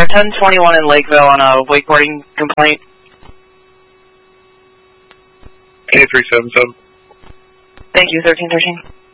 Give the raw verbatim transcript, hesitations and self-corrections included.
Uh, ten twenty-one in Lakeville on a wakeboarding complaint. K three seven seven. Thank you, thirteen thirteen.